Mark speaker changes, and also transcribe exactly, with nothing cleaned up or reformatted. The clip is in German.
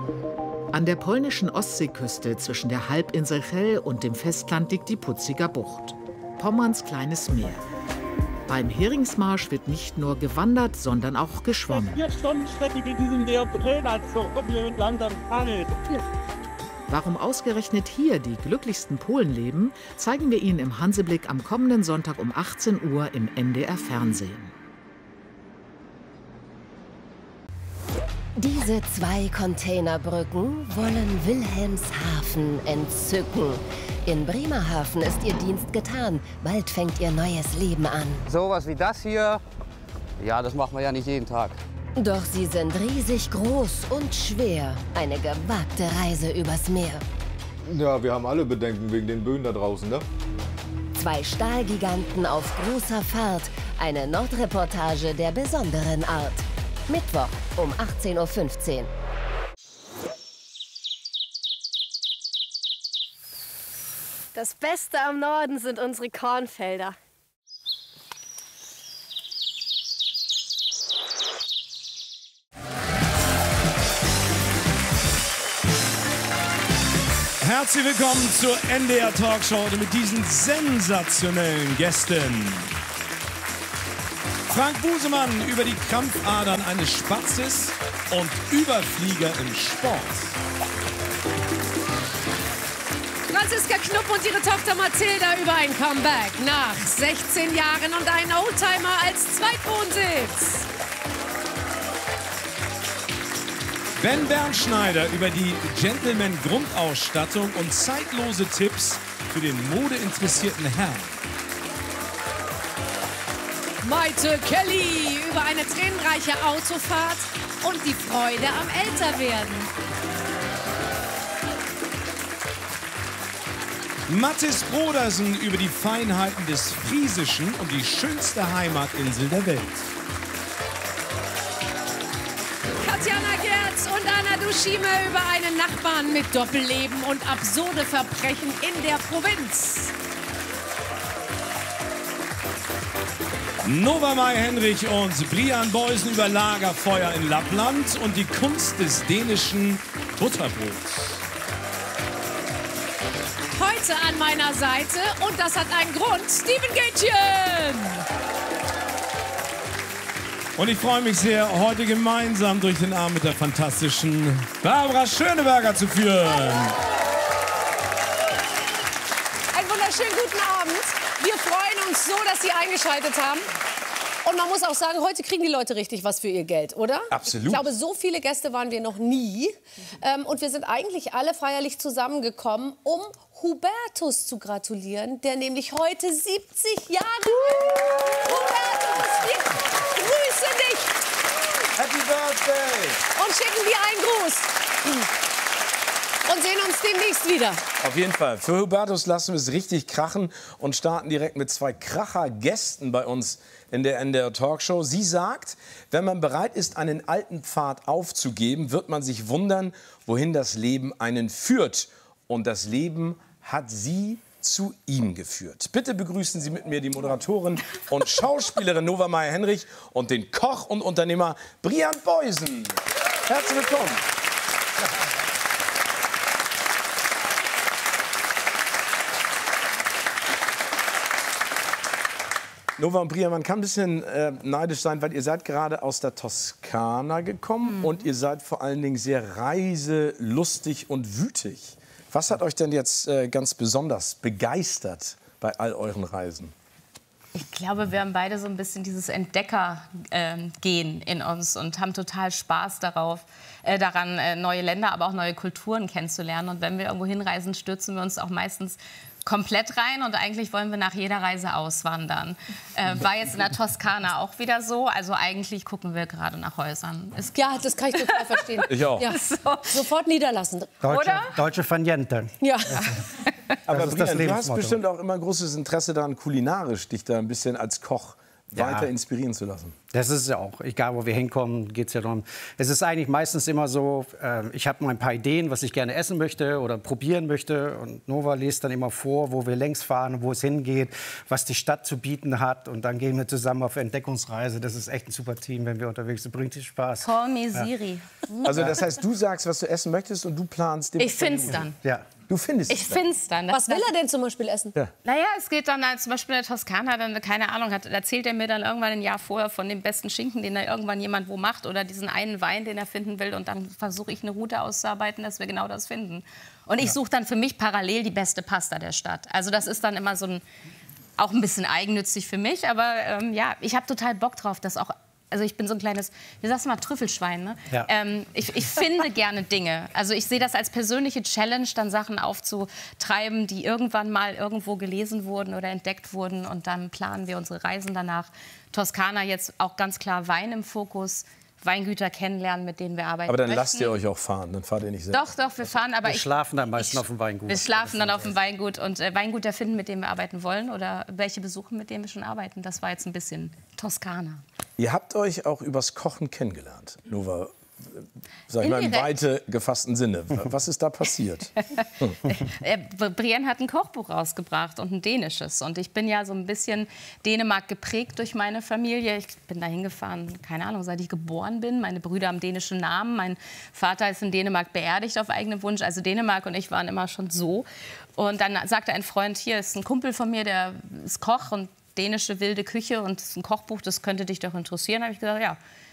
Speaker 1: An der polnischen Ostseeküste zwischen der Halbinsel Hel und dem Festland liegt die Putziger Bucht, Pommerns kleines Meer. Beim Heringsmarsch wird nicht nur gewandert, sondern auch geschwommen.
Speaker 2: Vier Stunden Strecke mit diesem Neoprenanzug und wir langsam angeln.
Speaker 1: Warum ausgerechnet hier die glücklichsten Polen leben, zeigen wir Ihnen im Hanseblick am kommenden Sonntag um achtzehn Uhr im N D R Fernsehen.
Speaker 3: Diese zwei Containerbrücken wollen Wilhelmshaven entzücken. In Bremerhaven ist ihr Dienst getan. Bald fängt ihr neues Leben an.
Speaker 4: Sowas wie das hier, ja, das macht man ja nicht jeden Tag.
Speaker 3: Doch sie sind riesig groß und schwer. Eine gewagte Reise übers Meer.
Speaker 5: Ja, wir haben alle Bedenken wegen den Böen da draußen, ne?
Speaker 3: Zwei Stahlgiganten auf großer Fahrt. Eine Nordreportage der besonderen Art. Mittwoch um achtzehn Uhr fünfzehn.
Speaker 6: Das Beste am Norden sind unsere Kornfelder.
Speaker 7: Herzlich willkommen zur N D R Talkshow mit diesen sensationellen Gästen. Frank Busemann über die Krampfadern eines Spatzes und Überflieger im Sport.
Speaker 8: Franziska Knupp und ihre Tochter Mathilda über ein Comeback nach sechzehn Jahren und einen Oldtimer als Zweitwohnsitz.
Speaker 7: Ben Bernschneider über die Gentleman-Grundausstattung und zeitlose Tipps für den modeinteressierten Herrn.
Speaker 8: Maite Kelly über eine tränenreiche Autofahrt und die Freude am Älterwerden.
Speaker 7: Mattis Brodersen über die Feinheiten des Friesischen und die schönste Heimatinsel der Welt.
Speaker 8: Tatjana Gerz und Anna Duschime über einen Nachbarn mit Doppelleben und absurde Verbrechen in der Provinz.
Speaker 7: Nova Mai-Henrich und Brian Boysen über Lagerfeuer in Lappland und die Kunst des dänischen Butterbrots.
Speaker 8: Heute an meiner Seite, und das hat einen Grund, Steven Gätchen.
Speaker 7: Und ich freue mich sehr, heute gemeinsam durch den Abend mit der fantastischen Barbara Schöneberger zu führen.
Speaker 8: Einen wunderschönen guten Abend. Wir freuen uns so, dass Sie eingeschaltet haben. Und man muss auch sagen, heute kriegen die Leute richtig was für ihr Geld, oder?
Speaker 7: Absolut.
Speaker 8: Ich glaube, so viele Gäste waren wir noch nie. Ähm, und wir sind eigentlich alle feierlich zusammengekommen, um Hubertus zu gratulieren, der nämlich heute siebzig Jahre alt ist. Hubertus, wir grüßen dich.
Speaker 5: Happy Birthday!
Speaker 8: Und schicken dir einen Gruß. Und sehen uns demnächst wieder.
Speaker 9: Auf jeden Fall. Für Hubertus lassen wir es richtig krachen und starten direkt mit zwei Kracher-Gästen bei uns in der N D R Talkshow. Sie sagt, wenn man bereit ist, einen alten Pfad aufzugeben, wird man sich wundern, wohin das Leben einen führt. Und das Leben hat sie zu ihm geführt. Bitte begrüßen Sie mit mir die Moderatorin und Schauspielerin Nova Mai-Henrich und den Koch und Unternehmer Brian Boysen. Herzlich willkommen. Nova und Brian, man kann ein bisschen äh, neidisch sein, weil ihr seid gerade aus der Toskana gekommen mhm. und ihr seid vor allen Dingen sehr reiselustig und wütig. Was hat euch denn jetzt äh, ganz besonders begeistert bei all euren Reisen?
Speaker 10: Ich glaube, wir haben beide so ein bisschen dieses Entdecker-Gen äh, in uns und haben total Spaß darauf, äh, daran, äh, neue Länder, aber auch neue Kulturen kennenzulernen. Und wenn wir irgendwo hinreisen, stürzen wir uns auch meistens komplett rein und eigentlich wollen wir nach jeder Reise auswandern. Äh, war jetzt in der Toskana auch wieder so. Also eigentlich gucken wir gerade nach Häusern.
Speaker 8: Es ja, das kann ich total verstehen.
Speaker 9: Ich auch.
Speaker 8: Ja. So. Sofort niederlassen.
Speaker 11: Deutsche,
Speaker 10: Oder?
Speaker 11: Deutsche Vaniente.
Speaker 8: Ja.
Speaker 9: Aber
Speaker 11: ist das
Speaker 9: Brian, du hast
Speaker 11: Lebensmotto.
Speaker 9: bestimmt auch immer großes Interesse daran, kulinarisch dich da ein bisschen als Koch weiter inspirieren zu lassen.
Speaker 11: Das ist es ja auch. Egal, wo wir hinkommen, geht es ja darum. Es ist eigentlich meistens immer so, äh, ich habe mal ein paar Ideen, was ich gerne essen möchte oder probieren möchte. Und Nova liest dann immer vor, wo wir längs fahren, wo es hingeht, was die Stadt zu bieten hat. Und dann gehen wir zusammen auf Entdeckungsreise. Das ist echt ein super Team, wenn wir unterwegs sind. Bringt viel Spaß.
Speaker 10: Call me Siri.
Speaker 9: Ja. Also das heißt, du sagst, was du essen möchtest und du planst...
Speaker 10: Ich find's dann.
Speaker 11: Ja.
Speaker 9: Du findest
Speaker 10: Ich find's dann.
Speaker 8: Was will er denn zum Beispiel essen?
Speaker 9: Ja.
Speaker 10: Naja, es geht dann halt, zum Beispiel in der Toskana, dann, keine Ahnung, hat, erzählt er mir dann irgendwann ein Jahr vorher von dem besten Schinken, den er irgendwann jemand wo macht oder diesen einen Wein, den er finden will. Und dann versuche ich eine Route auszuarbeiten, dass wir genau das finden. Und ich suche dann für mich parallel die beste Pasta der Stadt. Also das ist dann immer so ein, auch ein bisschen eigennützig für mich. Aber ähm, ja, ich habe total Bock drauf, dass auch... Also ich bin so ein kleines, wie sagst du mal, Trüffelschwein. Ne?
Speaker 11: Ja.
Speaker 10: Ähm, ich, ich finde gerne Dinge. Also ich sehe das als persönliche Challenge, dann Sachen aufzutreiben, die irgendwann mal irgendwo gelesen wurden oder entdeckt wurden. Und dann planen wir unsere Reisen danach. Toskana jetzt auch ganz klar Wein im Fokus. Weingüter kennenlernen, mit denen wir arbeiten
Speaker 9: Aber dann
Speaker 10: möchten.
Speaker 9: lasst ihr euch auch fahren, dann fahrt ihr nicht selbst.
Speaker 10: Doch, doch, wir fahren. Aber
Speaker 11: Wir
Speaker 10: ich,
Speaker 11: schlafen dann meistens
Speaker 10: ich,
Speaker 11: auf dem Weingut.
Speaker 10: Wir schlafen dann auf dem Weingut und äh, Weingüter finden, mit denen wir arbeiten wollen oder welche besuchen, mit denen wir schon arbeiten. Das war jetzt ein bisschen Toskana.
Speaker 9: Ihr habt euch auch übers Kochen kennengelernt, Nova. Sag ich mal, im
Speaker 10: Indirekt.
Speaker 9: weite gefassten Sinne. Was ist da passiert?
Speaker 10: Äh, Brienne hat ein Kochbuch rausgebracht und ein dänisches. Und ich bin ja so ein bisschen Dänemark geprägt durch meine Familie. Ich bin da hingefahren, keine Ahnung, seit ich geboren bin. Meine Brüder haben dänischen Namen. Mein Vater ist in Dänemark beerdigt auf eigenen Wunsch. Also Dänemark und ich waren immer schon so. Und dann sagte ein Freund, hier ist ein Kumpel von mir, der ist Koch und dänische wilde Küche und ist ein Kochbuch, das könnte dich doch interessieren. Da habe ich gesagt, ja,